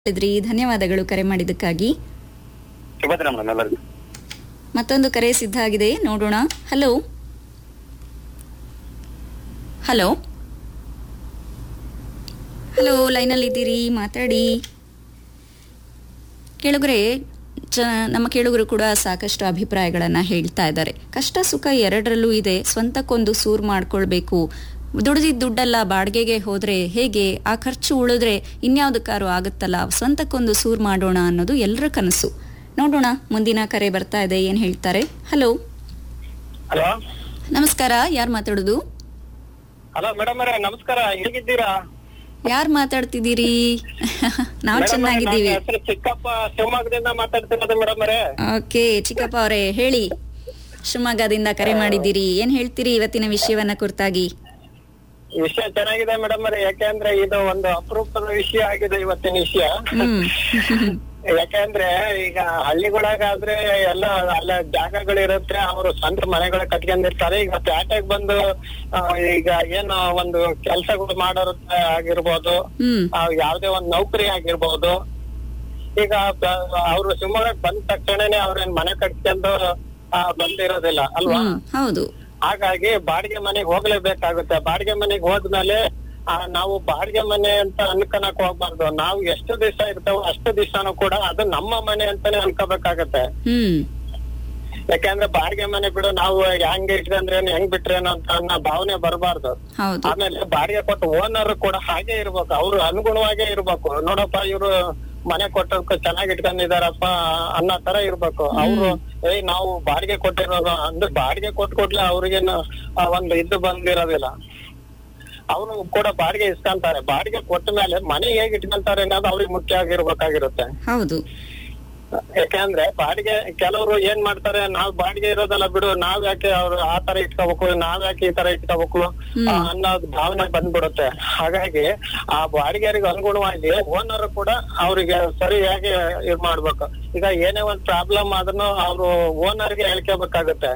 ಧನ್ಯವಾದಗಳು ಕರೆ ಮಾಡಿದ್ದಕ್ಕಾಗಿ. ಶುಭದಿನ ಮೇಡಮ್ ಎಲ್ಲರಿಗೂ. ಮತ್ತೊಂದು ಕರೆ ಸಿದ್ಧ ಆಗಿದೆ, ನೋಡೋಣ. ಹಲೋ ಹಲೋ ಹಲೋ, ಲೈನಲ್ಲಿ ಇದ್ದೀರಿ, ಮಾತಾಡಿ. ಕೇಳುಗರೆ, ನಮ್ಮ ಕೇಳುಗರು ಕೂಡ ಸಾಕಷ್ಟು ಅಭಿಪ್ರಾಯಗಳನ್ನು ಹೇಳ್ತಾ ಇದ್ದಾರೆ. ಕಷ್ಟ ಸುಖ ಎರಡರಲ್ಲೂ ಇದೆ. ಸ್ವಂತಕ್ಕೊಂದು ಸೂರು ಮಾಡ್ಕೊಳ್ಬೇಕು. ದುಡ್ದಿದ್ದ ದುಡ್ಡಲ್ಲ ಬಾಡಿಗೆಗೆ ಹೋದ್ರೆ ಹೇಗೆ, ಆ ಖರ್ಚು ಉಳಿದ್ರೆ ಇನ್ಯಾವುದಕ್ಕಾರು ಆಗುತ್ತಲ್ಲ, ಸ್ವಂತಕ್ಕೊಂದು ಸೂರು ಮಾಡೋಣ ಅನ್ನೋದು ಎಲ್ಲರ ಕನಸು. ನೋಡೋಣ, ಮುಂದಿನ ಕರೆ ಬರ್ತಾ ಇದೆ, ಏನ್ ಹೇಳ್ತಾರೆ. ಹಲೋ ಹಲೋ, ನಮಸ್ಕಾರ, ಯಾರು ಮಾತಾಡೋದು? ಹಲೋ ಮೇಡಮ್ ಅವರೇ, ನಮಸ್ಕಾರ. ಹೇಗಿದ್ದೀರಾ? ಯಾರು ಮಾತಾಡ್ತಿದ್ದೀರಿ? ನಾವು ಚೆನ್ನಾಗಿದ್ದೀವಿ. ಚಿಕ್ಕಪ್ಪ ಶಿವಮೊಗ್ಗದಿಂದ ಮಾತಾಡ್ತಿರೋದು ಮೇಡಮ್ ಅವರೇ. ಓಕೆ ಚಿಕ್ಕಪ್ಪ ಅವರೇ, ಹೇಳಿ. ಶಿವಮೊಗ್ಗದಿಂದ ಕರೆ ಮಾಡಿದ್ದೀರಿ, ಏನ್ ಹೇಳ್ತೀರಿ ಇವತ್ತಿನ ವಿಷಯವನ್ನ ಕುರಿತಾಗಿ? ವಿಷಯ ಚೆನ್ನಾಗಿದೆ ಮೇಡಮ್ ಅವರೇ, ಯಾಕೆಂದ್ರೆ ಇದು ಒಂದು ಅಪರೂಪದ ವಿಷಯ ಆಗಿದೆ ಇವತ್ತಿನ ವಿಷಯ. ಯಾಕೆಂದ್ರೆ ಈಗ ಹಳ್ಳಿಗಳಾಗಾದ್ರೆ ಎಲ್ಲ ಅಲ್ಲ ಜಾಗಗಳಿರುತ್ತೆ, ಅವರು ಸ್ವಂತ ಮನೆಗಳ ಕಟ್ಕೊಂಡಿರ್ತಾರೆ. ಈಗ ಪ್ಯಾಟೆಗೆ ಬಂದು ಈಗ ಏನು ಒಂದು ಕೆಲ್ಸಗಳು ಮಾಡೋರು ಆಗಿರ್ಬೋದು, ಯಾವ್ದೇ ಒಂದ್ ನೌಕರಿ ಆಗಿರ್ಬೋದು, ಈಗ ಅವ್ರು ಶಿವಮೊಗ್ಗಕ್ಕೆ ಬಂದ ತಕ್ಷಣನೇ ಅವ್ರೇನ್ ಮನೆ ಕಟ್ಕೊಂಡು ಬಂದಿರೋದಿಲ್ಲ ಅಲ್ವಾ? ಹೌದು. ಹಾಗಾಗಿ ಬಾಡಿಗೆ ಮನೆಗೆ ಹೋಗ್ಲೇಬೇಕಾಗುತ್ತೆ. ಬಾಡಿಗೆ ಮನೆಗೆ ಹೋದ್ಮೇಲೆ ನಾವು ಬಾಡಿಗೆ ಮನೆ ಅಂತ ಅನ್ಕೊಳಕ್ ಹೋಗ್ಬಾರ್ದು. ನಾವು ಎಷ್ಟು ದಿವಸ ಇರ್ತಾವೋ ಅಷ್ಟು ದಿವಸನೂ ಕೂಡ ಅದು ನಮ್ಮ ಮನೆ ಅಂತಾನೆ ಅನ್ಕೋಬೇಕಾಗತ್ತೆ. ಯಾಕಂದ್ರೆ ಬಾಡಿಗೆ ಮನೆ ಬಿಡು, ನಾವು ಹೆಂಗ್ ಇಟ್ಕೊಂಡ್ರೇನು ಹೆಂಗ್ ಬಿಟ್ರೇನು ಅಂತ ಅನ್ನೋ ಭಾವನೆ ಬರಬಾರ್ದು. ಆಮೇಲೆ ಬಾಡಿಗೆ ಕೊಟ್ಟು ಓನರ್ ಕೂಡ ಹಾಗೆ ಇರ್ಬೇಕು, ಅವ್ರು ಅನುಗುಣವಾಗೇ ಇರ್ಬೇಕು. ನೋಡಪ್ಪ ಇವ್ರು ಮನೆ ಕೊಟ್ಟೋದಕ್ಕೆ ಚೆನ್ನಾಗಿ ಇಟ್ಕೊಂಡಿದಾರಪ್ಪ ಅನ್ನೋ ತರ ಇರ್ಬೇಕು. ಅವ್ರು ನಾವು ಬಾಡಿಗೆ ಕೊಟ್ಟಿರೋದು ಅಂದ್ರೆ ಬಾಡಿಗೆ ಕೊಟ್ಲೆ ಅವ್ರಿಗೇನು ಒಂದು ಇದು ಬಂದಿರೋದಿಲ್ಲ. ಅವ್ರು ಕೂಡ ಬಾಡಿಗೆ ಇಸ್ಕೊಂತಾರೆ. ಬಾಡಿಗೆ ಕೊಟ್ಟ ಮೇಲೆ ಮನೆ ಹೇಗ್ ಇಟ್ಕೊಂತಾರೆ ಅನ್ನೋದು ಅವ್ರಿಗೆ ಮುಖ್ಯ ಆಗಿರ್ಬೇಕಾಗಿರುತ್ತೆ. ಹೌದು. ಯಾಕಂದ್ರೆ ಬಾಡಿಗೆ ಕೆಲವರು ಏನ್ ಮಾಡ್ತಾರೆ, ನಾವ್ ಬಾಡಿಗೆ ಇರೋದಲ್ಲ ಬಿಡು, ನಾವ್ ಯಾಕೆ ಅವ್ರು ಆ ತರ ಇಟ್ಕೋಬೇಕು, ನಾವ್ ಯಾಕೆ ಈ ತರ ಇಟ್ಕೋಬೇಕು ಅನ್ನೋದು ಭಾವನೆ ಬಂದ್ಬಿಡುತ್ತೆ. ಹಾಗಾಗಿ ಆ ಬಾಡಿಗೆರಿಗೆ ಅನುಗುಣವಾಗಿ ಓನರ್ ಕೂಡ ಅವ್ರಿಗೆ ಸರಿಯಾಗಿ ಇದ್ ಮಾಡ್ಬೇಕು. ಈಗ ಏನೇ ಒಂದ್ ಪ್ರಾಬ್ಲಮ್ ಆದ್ರೂ ಅವ್ರು ಓನರ್ಗೆ ಹೇಳ್ಕೋಬೇಕಾಗತ್ತೆ.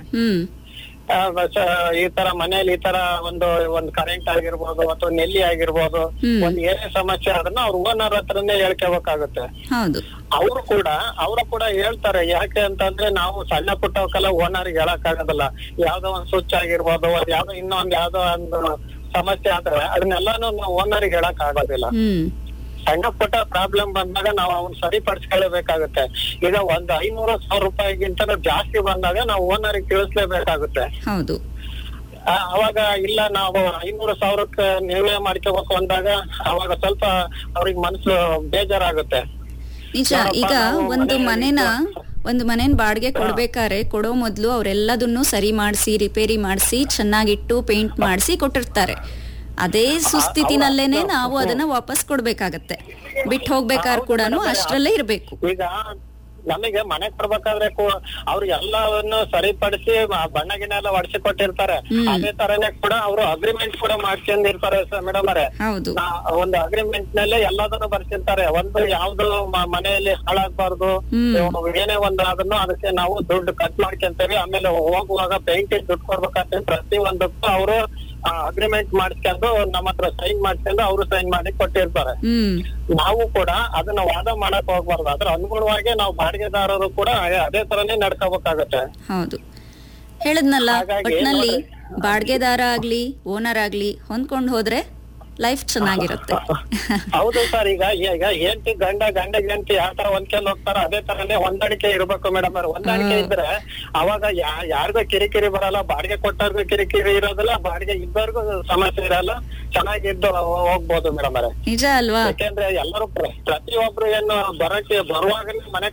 ಈ ತರ ಮನೇಲಿ ಈ ತರ ಒಂದ್ ಕರೆಂಟ್ ಆಗಿರ್ಬೋದು ಅಥವಾ ನೆಲ್ಲಿ ಆಗಿರ್ಬೋದು, ಒಂದ್ ಏನೇ ಸಮಸ್ಯೆ ಆದ್ರೂ ಅವ್ರ ಓನರ್ ಹತ್ರನೇ ಹೇಳ್ಕೋಬೇಕಾಗುತ್ತೆ. ಅವರು ಕೂಡ ಹೇಳ್ತಾರೆ. ಯಾಕೆ ಅಂತಂದ್ರೆ ನಾವು ಸಣ್ಣ ಪುಟ್ಟವಕ್ಕೆಲ್ಲ ಓನರ್ಗೆ ಹೇಳಕ್ ಆಗೋದಿಲ್ಲ. ಯಾವ್ದೋ ಒಂದ್ ಸ್ವಿಚ್ ಆಗಿರ್ಬೋದು, ಯಾವ್ದೋ ಒಂದು ಸಮಸ್ಯೆ ಆದ್ರೆ ಅದನ್ನೆಲ್ಲಾನು ನಾವು ಓನರ್ಗೆ ಹೇಳಕ್ ಆಗೋದಿಲ್ಲ. ಸಣ್ಣ ಪುಟ್ಟ ಪ್ರಾಬ್ಲಮ್ ಬಂದಾಗ ನಾವು ಅವ್ನ ಸರಿಪಡಿಸ್ಕೊಳ್ಳೇಬೇಕಾಗುತ್ತೆ. ಈಗ ಒಂದ್ 500,000 ರೂಪಾಯಿಗಿಂತ ಜಾಸ್ತಿ ಬಂದಾಗ ನಾವು ಓನರ್ಗೆ ತಿಳಿಸ್ಲೇಬೇಕಾಗುತ್ತೆ. ಹೌದು. ಅವಾಗ ಇಲ್ಲ ನಾವು 500,000ಕ್ಕೆ ನೀವೇ ಮಾಡ್ಕೋಬೇಕು ಅಂದಾಗ ಅವಾಗ ಸ್ವಲ್ಪ ಅವ್ರಿಗೆ ಮನಸ್ಸು ಬೇಜಾರಾಗುತ್ತೆ. ನಿಜ. ಈಗ ಒಂದು ಮನೇನ ಬಾಡಿಗೆ ಕೊಡ್ಬೇಕಾದ್ರೆ ಕೊಡೋ ಮೊದ್ಲು ಅವ್ರೆಲ್ಲದನ್ನು ಸರಿ ಮಾಡಿಸಿ ರಿಪೇರಿ ಮಾಡಿಸಿ ಚೆನ್ನಾಗಿಟ್ಟು ಪೇಂಟ್ ಮಾಡಿಸಿ ಕೊಟ್ಟಿರ್ತಾರೆ. ಅದೇ ಸುಸ್ಥಿತಿನಲ್ಲೇನೆ ನಾವು ಅದನ್ನ ವಾಪಸ್ ಕೊಡ್ಬೇಕಾಗತ್ತೆ. ಬಿಟ್ಟು ಹೋಗ್ಬೇಕಾದ್ರೆ ಕೂಡ ಅಷ್ಟ್ರಲ್ಲೇ ಇರ್ಬೇಕು. ಈಗ ನಮಗೆ ಮನೆ ಕೊಡ್ಬೇಕಾದ್ರೆ ಅವ್ರು ಎಲ್ಲವನ್ನು ಸರಿಪಡಿಸಿ ಬಣ್ಣ ಗಿಣ್ಣ ಎಲ್ಲ ಹೊಡ್ಸಿ ಕೊಟ್ಟಿರ್ತಾರೆ. ಅದೇ ತರನೇ ಕೂಡ ಅವರು ಅಗ್ರಿಮೆಂಟ್ ಕೂಡ ಮಾಡ್ಕೊಂಡಿರ್ತಾರೆ ಮೇಡಮ್ ಅವರೇ. ಒಂದು ಅಗ್ರಿಮೆಂಟ್ ನಲ್ಲಿ ಎಲ್ಲದನ್ನು ಬರ್ಸಿರ್ತಾರೆ. ಒಂದು ಯಾವ್ದು ಮನೆಯಲ್ಲಿ ಹಾಳಾಗ್ಬಾರ್ದು, ಏನೇ ಒಂದು ಅದನ್ನು ಅದಕ್ಕೆ ನಾವು ದುಡ್ಡು ಕಟ್ ಮಾಡ್ಕೊಂತೇವೆ. ಆಮೇಲೆ ಹೋಗುವಾಗ ಪೇಂಟಿಂಗ್ ದುಡ್ಡು ಕೊಡ್ಬೇಕಾಗ್ತದೆ. ಪ್ರತಿ ಒಂದಕ್ಕೂ ಅವರು ಅಗ್ರಿಮೆಂಟ್ ಮಾಡಿಸ್ಕೊಂಡು ನಮ್ಮ ಹತ್ರ ಸೈನ್ ಮಾಡ್ಕೊಂಡು ಅವರು ಸೈನ್ ಮಾಡಿ ಕೊಟ್ಟಿರ್ತಾರೆ. ನಾವು ಕೂಡ ಅದನ್ನ ವಾದ ಮಾಡಕ್ ಹೋಗ್ಬಾರ್ದು. ಅದ್ರ ಅನುಗುಣವಾಗಿ ನಾವು ಬಾಡಿಗೆದಾರರು ಕೂಡ ಅದೇ ತರನೇ ನಡ್ಕೋಬೇಕಾಗತ್ತೆ. ಹೌದು, ಹೇಳದ್ನಲ್ಲ, ಒಟ್ನಲ್ಲಿ ಬಾಡಿಗೆದಾರ ಆಗ್ಲಿ ಓನರ್ ಆಗ್ಲಿ ಹೊಂದ್ಕೊಂಡ್ ಹೋದ್ರೆ ಲೈಫ್ ಚೆನ್ನಾಗಿರುತ್ತೆ. ಹೌದು ಸರ್. ಈಗ ಹೆಂಡತಿ ಗಂಡಗೆ ಯಾವ ತರ ಹೊಂದ್ಕೊಂಡು ಹೋಗ್ತಾರ ಅದೇ ತರನೇ ಹೊಂದಾಣಿಕೆ ಇರ್ಬೇಕು ಮೇಡಮ್ ಅವ್ರ. ಹೊಂದಾಣಿಕೆ ಇದ್ರೆ ಅವಾಗ ಯಾರಿಗೂ ಕಿರಿಕಿರಿ ಬರಲ್ಲ, ಬಾಡಿಗೆ ಕೊಟ್ಟವ್ರಿಗೂ ಕಿರಿಕಿರಿ ಇರೋದಿಲ್ಲ, ಬಾಡಿಗೆ ಇದ್ದವ್ರಿಗೂ ಸಮಸ್ಯೆ ಇರಲ್ಲ, ಚೆನ್ನಾಗಿದ್ದು ಹೋಗ್ಬೋದು ಮೇಡಮ್ ಅವ್ರೆ. ನಿಜ ಅಲ್ವಾ? ಯಾಕೆಂದ್ರೆ ಎಲ್ಲರೂ ಪ್ರತಿಯೊಬ್ರು ಏನು ಬರುವಾಗಲೇ ಮನೆ.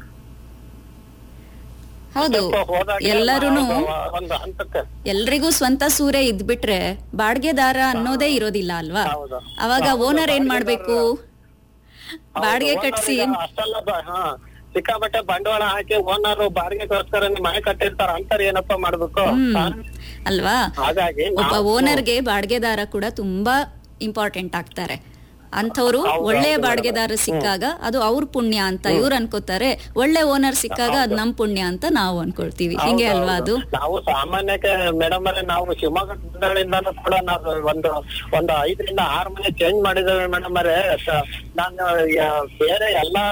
ಹೌದು, ಎಲ್ರಿಗೂ ಸ್ವಂತ ಸೂರೆ ಇದ್ಬಿಟ್ರೆ ಬಾಡಿಗೆದಾರ ಅನ್ನೋದೇ ಇರೋದಿಲ್ಲ ಅಲ್ವಾ? ಅವಾಗ ಓನರ್ ಏನ್ ಮಾಡ್ಬೇಕು? ಬಾಡಿಗೆ ಕಟ್ಸಿ ಸಿಕ್ಕಾಪಟ್ಟೆ ಬಂಡವಾಳ ಹಾಕಿ ಓನರ್ ಬಾಡಿಗೆಗೋಸ್ಕರ ಮನೆ ಕಟ್ಟಿರ್ತಾರ ಅಂತಾರೆ, ಏನಪ್ಪಾ ಮಾಡ್ಬೇಕು ಅಲ್ವಾ? ಹಾಗಾಗಿ ಒಬ್ಬ ಓನರ್ಗೆ ಬಾಡಿಗೆದಾರ ಕೂಡ ತುಂಬಾ ಇಂಪಾರ್ಟೆಂಟ್ ಆಗ್ತಾರೆ. ಅಂಥವ್ರು ಒಳ್ಳೆಯ ಬಾಡಿಗೆದಾರ ಸಿಕ್ಕಾಗ ಅದು ಅವ್ರ ಪುಣ್ಯ ಅಂತ ಇವ್ರು ಅನ್ಕೋತಾರೆ, ಒಳ್ಳೆ ಓನರ್ ಸಿಕ್ಕಾಗ ಅದ್ ನಮ್ ಪುಣ್ಯ ಅಂತ ನಾವು ಅನ್ಕೊಳ್ತೀವಿ. ಹಿಂಗೆ ಅಲ್ವಾ ಅದು? ನಾವು ಸಾಮಾನ್ಯಕ್ಕೆ ಮೇಡಮ್ ಅವರೇ, ನಾವು ಶಿವಮೊಗ್ಗ ಜಿಲ್ಲೆಯಿಂದಾನು ಕೂಡ ನಾವು ಒಂದು 5 ರಿಂದ 6 ಮನೆ ಚೇಂಜ್ ಮಾಡಿದ್ದೇವೆ ಮೇಡಮ್ ಅವರೇ. ನಾನು ಬೇರೆ ಎಲ್ಲಾ